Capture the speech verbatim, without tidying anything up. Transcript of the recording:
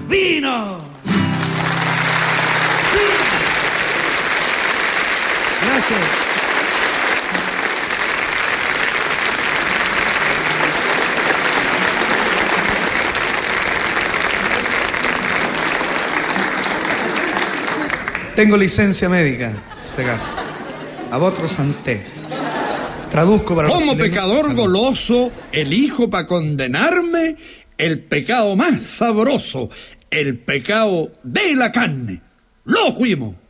vino. Sí. Gracias. Tengo licencia médica, se casa. A votro santé. Traduzco para Como los chilenos. pecador goloso, elijo para condenarme el pecado más sabroso, el pecado de la carne. ¡Lo fuimos!